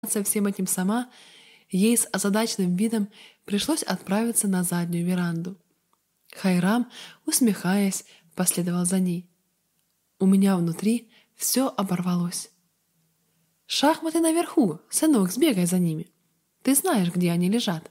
всем этим сама, ей с озадаченным видом пришлось отправиться на заднюю веранду. Хайрам, усмехаясь, последовал за ней. У меня внутри все оборвалось. «Шахматы наверху, сынок, сбегай за ними. Ты знаешь, где они лежат».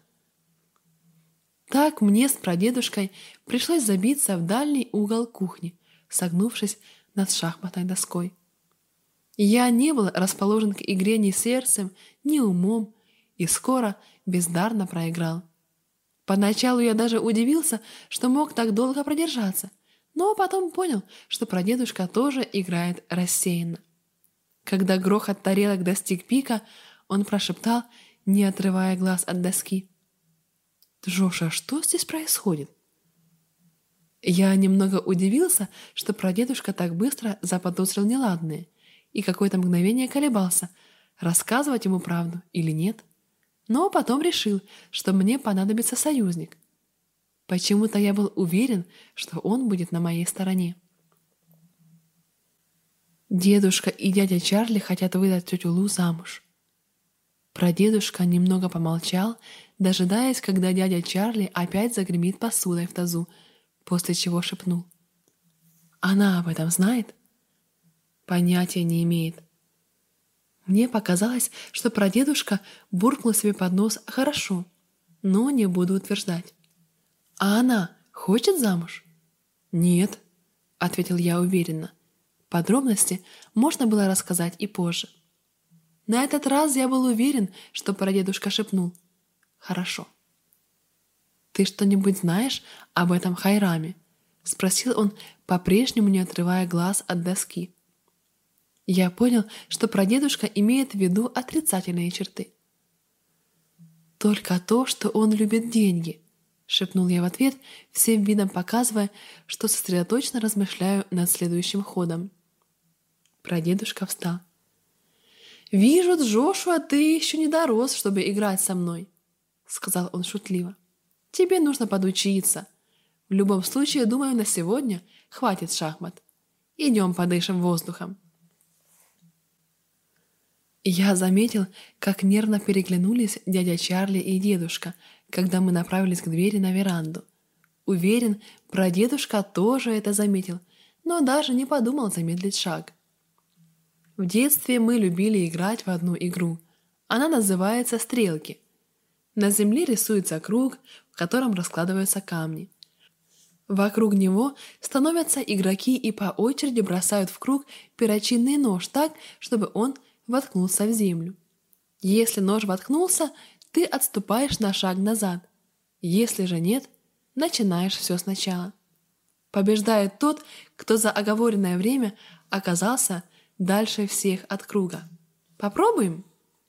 Так мне с прадедушкой пришлось забиться в дальний угол кухни, согнувшись над шахматной доской. Я не был расположен к игре ни сердцем, ни умом, и скоро бездарно проиграл. Поначалу я даже удивился, что мог так долго продержаться, но потом понял, что прадедушка тоже играет рассеянно. Когда грохот тарелок достиг пика, он прошептал, не отрывая глаз от доски: «Джоша, что здесь происходит?» Я немного удивился, что прадедушка так быстро заподозрил неладное, и какое-то мгновение колебался, рассказывать ему правду или нет. Но потом решил, что мне понадобится союзник. Почему-то я был уверен, что он будет на моей стороне. Дедушка и дядя Чарли хотят выдать тетю Лу замуж. Прадедушка немного помолчал, дожидаясь, когда дядя Чарли опять загремит посудой в тазу, после чего шепнул: «Она об этом знает?» «Понятия не имеет». Мне показалось, что прадедушка буркнул себе под нос «хорошо», но не буду утверждать. «А она хочет замуж?» «Нет», — ответил я уверенно. Подробности можно было рассказать и позже. На этот раз я был уверен, что прадедушка шепнул: «Хорошо». «Ты что-нибудь знаешь об этом Хайраме?» — спросил он, по-прежнему не отрывая глаз от доски. Я понял, что прадедушка имеет в виду отрицательные черты. «Только то, что он любит деньги», — шепнул я в ответ, всем видом показывая, что сосредоточенно размышляю над следующим ходом. Прадедушка встал. «Вижу, Джошуа, ты еще не дорос, чтобы играть со мной», — сказал он шутливо. «Тебе нужно подучиться. В любом случае, думаю, на сегодня хватит шахмат. Идем подышим воздухом». Я заметил, как нервно переглянулись дядя Чарли и дедушка, когда мы направились к двери на веранду. Уверен, прадедушка тоже это заметил, но даже не подумал замедлить шаг. В детстве мы любили играть в одну игру. Она называется «Стрелки». На земле рисуется круг, в котором раскладываются камни. Вокруг него становятся игроки и по очереди бросают в круг перочинный нож так, чтобы он воткнулся в землю. Если нож воткнулся, ты отступаешь на шаг назад. Если же нет, начинаешь все сначала. Побеждает тот, кто за оговоренное время оказался дальше всех от круга. Попробуем?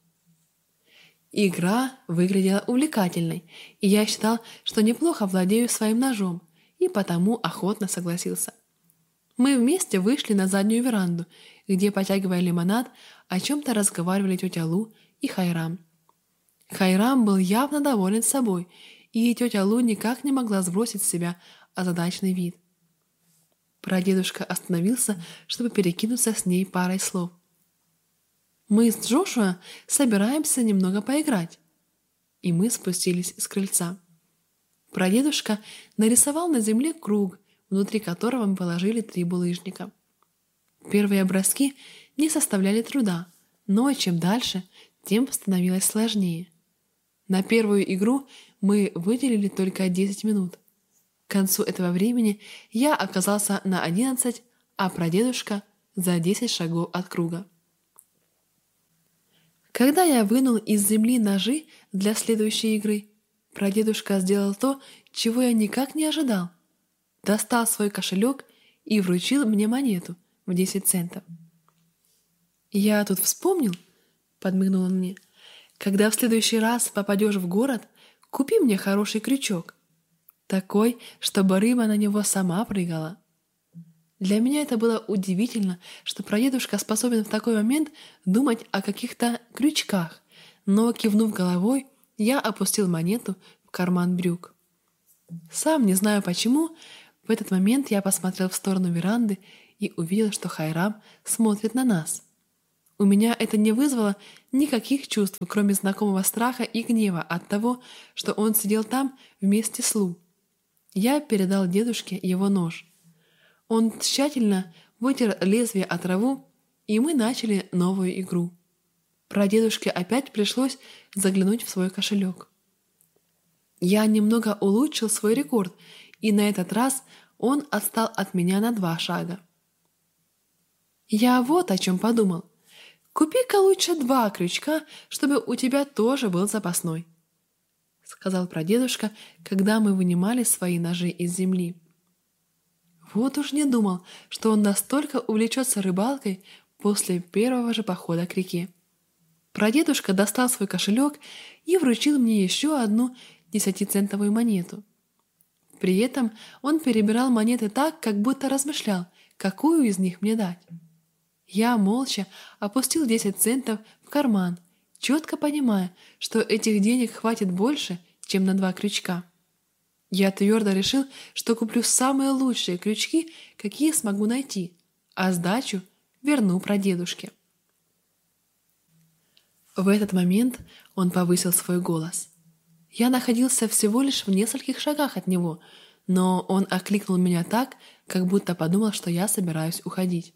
Игра выглядела увлекательной, и я считал, что неплохо владею своим ножом, и потому охотно согласился. Мы вместе вышли на заднюю веранду, где, потягивая лимонад, о чем-то разговаривали тетя Лу и Хайрам. Хайрам был явно доволен собой, и тетя Лу никак не могла сбросить с себя озадаченный вид. Прадедушка остановился, чтобы перекинуться с ней парой слов. «Мы с Джошуа собираемся немного поиграть». И мы спустились с крыльца. Прадедушка нарисовал на земле круг, внутри которого мы положили 3 булыжника. Первые броски не составляли труда, но чем дальше, тем становилось сложнее. На первую игру мы выделили только 10 минут. К концу этого времени я оказался на 11, а прадедушка за 10 шагов от круга. Когда я вынул из земли ножи для следующей игры, прадедушка сделал то, чего я никак не ожидал. Достал свой кошелек и вручил мне монету в 10 центов. «Я тут вспомнил», — подмигнул он мне, «когда в следующий раз попадешь в город, купи мне хороший крючок. Такой, чтобы рыба на него сама прыгала». Для меня это было удивительно, что прадедушка способен в такой момент думать о каких-то крючках, но, кивнув головой, я опустил монету в карман брюк. Сам не знаю почему, в этот момент я посмотрел в сторону веранды и увидел, что Хайрам смотрит на нас. У меня это не вызвало никаких чувств, кроме знакомого страха и гнева от того, что он сидел там вместе с Лу. Я передал дедушке его нож. Он тщательно вытер лезвие от траву, и мы начали новую игру. Прадедушке опять пришлось заглянуть в свой кошелек. Я немного улучшил свой рекорд, и на этот раз он отстал от меня на 2 шага. Я вот о чем подумал. «Купи-ка лучше 2 крючка, чтобы у тебя тоже был запасной», — сказал прадедушка, когда мы вынимали свои ножи из земли. Вот уж не думал, что он настолько увлечется рыбалкой после первого же похода к реке. Прадедушка достал свой кошелек и вручил мне еще одну 10-центовую монету. При этом он перебирал монеты так, как будто размышлял, какую из них мне дать. Я молча опустил 10 центов в карман, четко понимая, что этих денег хватит больше, чем на 2 крючка. Я твердо решил, что куплю самые лучшие крючки, какие смогу найти, а сдачу верну прадедушке. В этот момент он повысил свой голос. Я находился всего лишь в нескольких шагах от него, но он окликнул меня так, как будто подумал, что я собираюсь уходить.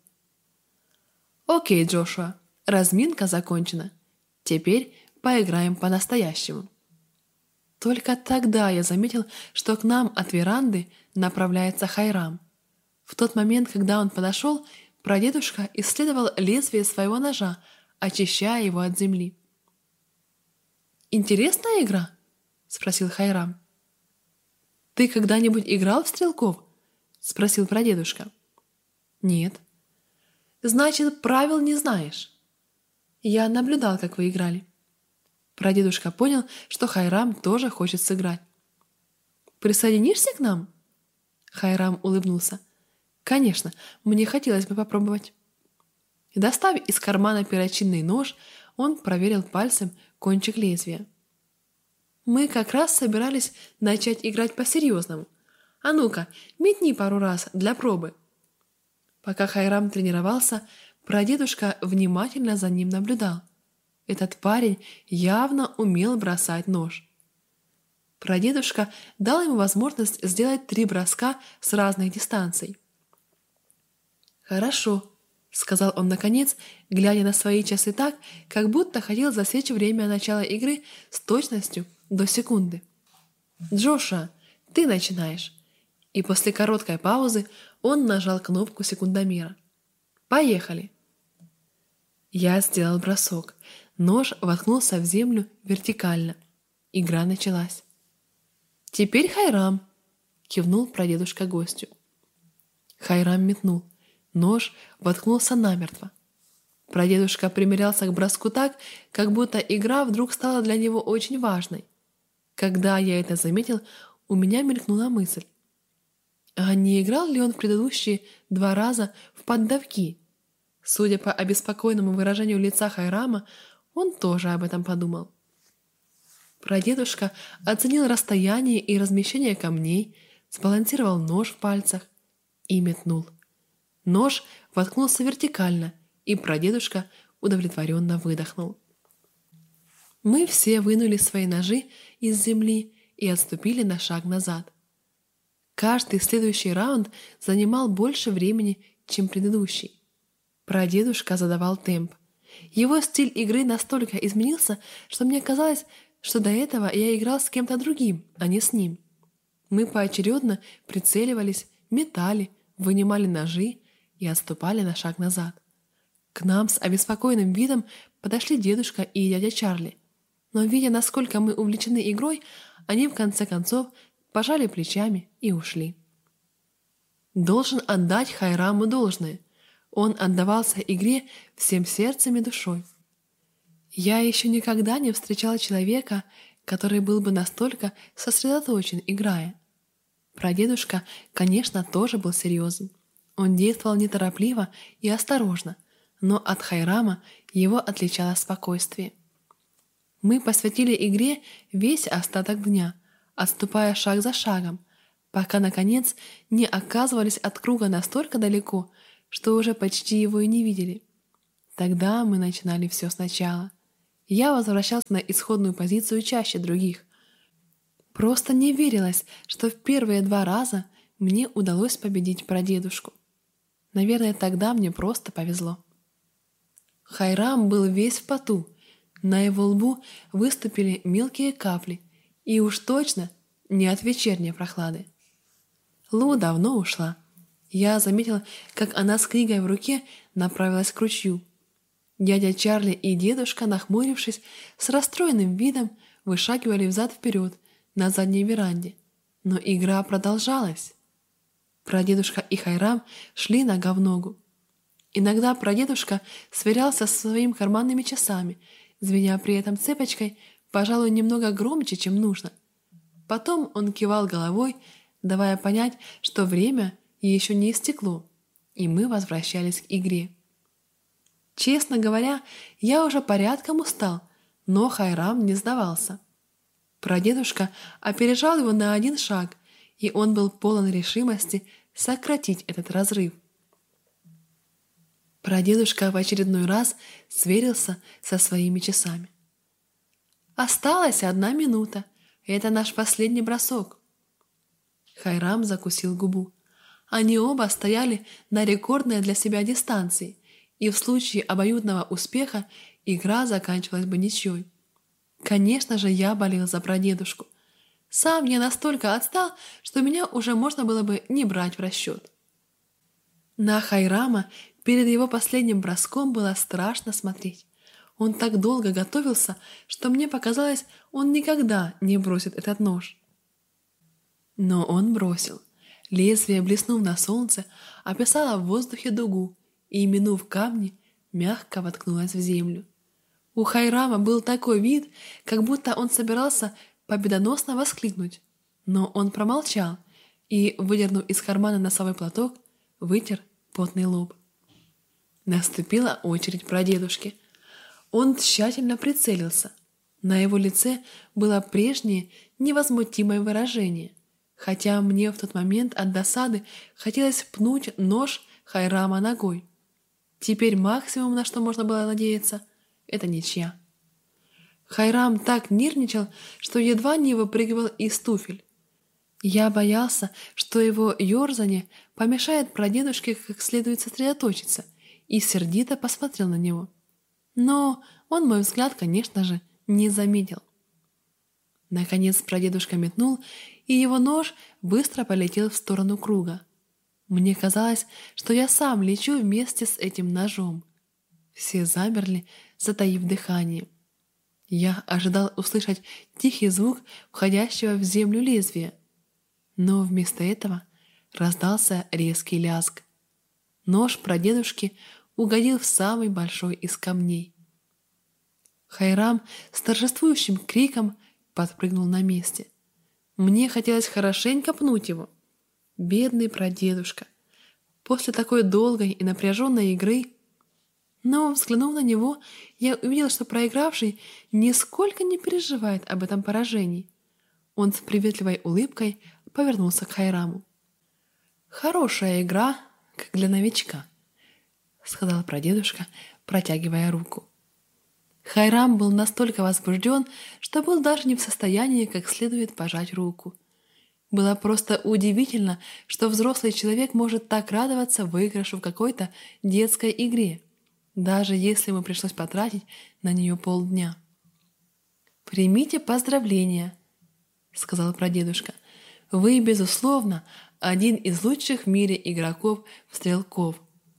«Окей, Джошуа, разминка закончена. Теперь поиграем по-настоящему». Только тогда я заметил, что к нам от веранды направляется Хайрам. В тот момент, когда он подошел, прадедушка исследовал лезвие своего ножа, очищая его от земли. «Интересная игра?» — спросил Хайрам. «Ты когда-нибудь играл в стрелков?» — спросил прадедушка. «Нет». «Значит, правил не знаешь?» «Я наблюдал, как вы играли». Прадедушка понял, что Хайрам тоже хочет сыграть. «Присоединишься к нам?» Хайрам улыбнулся. «Конечно, мне хотелось бы попробовать». Достав из кармана перочинный нож, он проверил пальцем кончик лезвия. «Мы как раз собирались начать играть по-серьезному. А ну-ка, метни пару раз для пробы». Пока Хайрам тренировался, прадедушка внимательно за ним наблюдал. Этот парень явно умел бросать нож. Прадедушка дал ему возможность сделать 3 броска с разных дистанций. «Хорошо», — сказал он наконец, глядя на свои часы так, как будто хотел засечь время начала игры с точностью до секунды. «Джоша, ты начинаешь». И после короткой паузы он нажал кнопку секундомера. «Поехали!» Я сделал бросок. Нож воткнулся в землю вертикально. Игра началась. «Теперь Хайрам!» — кивнул прадедушка гостю. Хайрам метнул. Нож воткнулся намертво. Прадедушка примерялся к броску так, как будто игра вдруг стала для него очень важной. Когда я это заметил, у меня мелькнула мысль. А не играл ли он в предыдущие 2 раза в поддавки? Судя по обеспокоенному выражению лица Хайрама, он тоже об этом подумал. Прадедушка оценил расстояние и размещение камней, сбалансировал нож в пальцах и метнул. Нож воткнулся вертикально, и прадедушка удовлетворенно выдохнул. Мы все вынули свои ножи из земли и отступили на шаг назад. Каждый следующий раунд занимал больше времени, чем предыдущий. Прадедушка задавал темп. Его стиль игры настолько изменился, что мне казалось, что до этого я играл с кем-то другим, а не с ним. Мы поочередно прицеливались, метали, вынимали ножи и отступали на шаг назад. К нам с обеспокоенным видом подошли дедушка и дядя Чарли. Но, видя, насколько мы увлечены игрой, они в конце концов пожали плечами и ушли. Должен отдать Хайраму должное. Он отдавался игре всем сердцем и душой. Я еще никогда не встречала человека, который был бы настолько сосредоточен, играя. Прадедушка, конечно, тоже был серьезен. Он действовал неторопливо и осторожно, но от Хайрама его отличало спокойствие. Мы посвятили игре весь остаток дня, отступая шаг за шагом, пока, наконец, не оказывались от круга настолько далеко, что уже почти его и не видели. Тогда мы начинали все сначала. Я возвращался на исходную позицию чаще других. Просто не верилось, что в первые 2 раза мне удалось победить прадедушку. Наверное, тогда мне просто повезло. Хайрам был весь в поту. На его лбу выступили мелкие капли, и уж точно не от вечерней прохлады. Лу давно ушла. Я заметила, как она с книгой в руке направилась к ручью. Дядя Чарли и дедушка, нахмурившись, с расстроенным видом вышагивали взад-вперед на задней веранде. Но игра продолжалась. Прадедушка и Хайрам шли нога в ногу. Иногда прадедушка сверялся со своими карманными часами, звеня при этом цепочкой, пожалуй, немного громче, чем нужно. Потом он кивал головой, давая понять, что время еще не истекло, и мы возвращались к игре. Честно говоря, я уже порядком устал, но Хайрам не сдавался. Прадедушка опережал его на 1 шаг, и он был полон решимости сократить этот разрыв. Прадедушка в очередной раз сверился со своими часами. «Осталась 1 минута. Это наш последний бросок». Хайрам закусил губу. Они оба стояли на рекордной для себя дистанции, и в случае обоюдного успеха игра заканчивалась бы ничьей. Конечно же, я болел за прадедушку. Сам я настолько отстал, что меня уже можно было бы не брать в расчет. На Хайрама перед его последним броском было страшно смотреть. Он так долго готовился, что мне показалось, он никогда не бросит этот нож. Но он бросил. Лезвие, блеснув на солнце, описало в воздухе дугу и, минув камни, мягко воткнулось в землю. У Хайрама был такой вид, как будто он собирался победоносно воскликнуть, но он промолчал и, выдернув из кармана носовой платок, вытер потный лоб. Наступила очередь прадедушки. Он тщательно прицелился. На его лице было прежнее невозмутимое выражение, хотя мне в тот момент от досады хотелось пнуть нож Хайрама ногой. Теперь максимум, на что можно было надеяться, это ничья. Хайрам так нервничал, что едва не выпрыгивал из туфель. Я боялся, что его ерзание помешает прадедушке как следует сосредоточиться, и сердито посмотрел на него. Но он мой взгляд, конечно же, не заметил. Наконец прадедушка метнул, и его нож быстро полетел в сторону круга. Мне казалось, что я сам лечу вместе с этим ножом. Все замерли, затаив дыхание. Я ожидал услышать тихий звук входящего в землю лезвия, но вместо этого раздался резкий лязг. Нож прадедушки угодил в самый большой из камней. Хайрам с торжествующим криком подпрыгнул на месте. Мне хотелось хорошенько пнуть его. Бедный прадедушка. После такой долгой и напряженной игры. Но, взглянув на него, я увидел, что проигравший нисколько не переживает об этом поражении. Он с приветливой улыбкой повернулся к Хайраму. «Хорошая игра, как для новичка», — сказал прадедушка, протягивая руку. Хайрам был настолько возбужден, что был даже не в состоянии как следует пожать руку. Было просто удивительно, что взрослый человек может так радоваться выигрышу в какой-то детской игре, даже если ему пришлось потратить на нее полдня. «Примите поздравления», — сказал прадедушка. «Вы, безусловно, один из лучших в мире игроков в стрелков».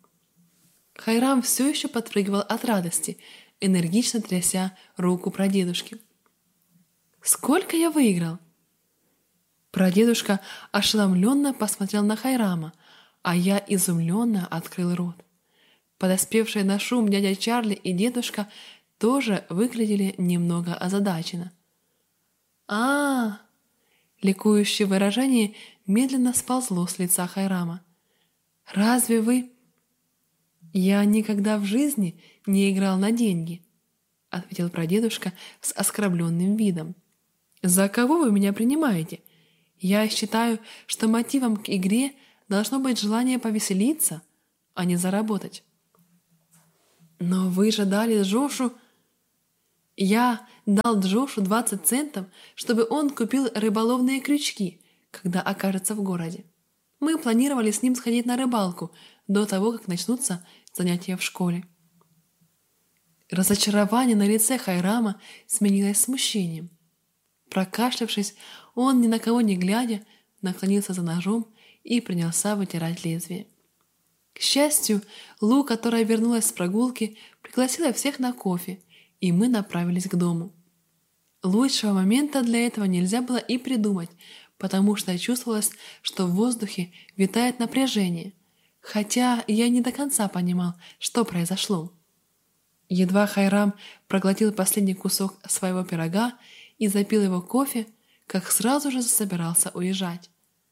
Хайрам все еще подпрыгивал от радости, энергично тряся руку прадедушки. «Сколько я выиграл?» Прадедушка ошеломленно посмотрел на Хайрама, а я изумленно открыл рот. Подоспевшие на шум дядя Чарли и дедушка тоже выглядели немного озадаченно. «А-а-а!» Ликующее выражение медленно сползло с лица Хайрама. «Разве вы...» «Я никогда в жизни не играл на деньги», — ответил прадедушка с оскорбленным видом. «За кого вы меня принимаете? Я считаю, что мотивом к игре должно быть желание повеселиться, а не заработать». Но вы же дали Джошу... Я дал Джошу 20 центов, чтобы он купил рыболовные крючки, когда окажется в городе. Мы планировали с ним сходить на рыбалку до того, как начнутся занятия в школе. Разочарование на лице Хайрама сменилось смущением. Прокашлявшись, он, ни на кого не глядя, наклонился за ножом и принялся вытирать лезвие. К счастью, Лу, которая вернулась с прогулки, пригласила всех на кофе, и мы направились к дому. Лучшего момента для этого нельзя было и придумать, потому что чувствовалось, что в воздухе витает напряжение, хотя я не до конца понимал, что произошло. Едва Хайрам проглотил последний кусок своего пирога и запил его кофе, как сразу же засобирался уезжать.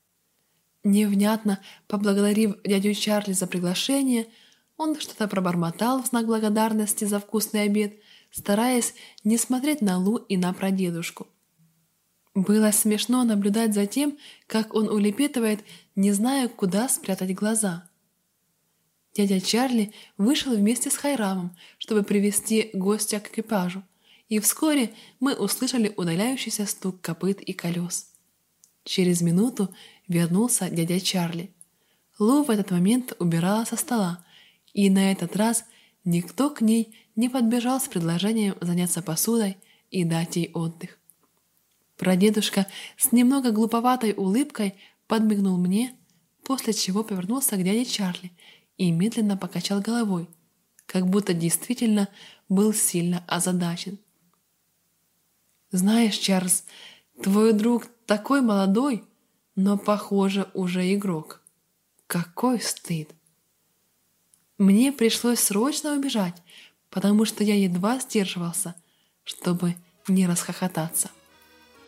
Невнятно поблагодарив дядю Чарли за приглашение, он что-то пробормотал в знак благодарности за вкусный обед, стараясь не смотреть на Лу и на прадедушку. Было смешно наблюдать за тем, как он улепетывает, не зная, куда спрятать глаза. Дядя Чарли вышел вместе с Хайрамом, чтобы привести гостя к экипажу, и вскоре мы услышали удаляющийся стук копыт и колес. Через минуту вернулся дядя Чарли. Лу в этот момент убирала со стола, и на этот раз никто к ней не подбежал с предложением заняться посудой и дать ей отдых. Прадедушка с немного глуповатой улыбкой подмигнул мне, после чего повернулся к дяде Чарли и медленно покачал головой, как будто действительно был сильно озадачен. «Знаешь, Чарльз, твой друг такой молодой, но, похоже, уже игрок. Какой стыд!» Мне пришлось срочно убежать, потому что я едва сдерживался, чтобы не расхохотаться.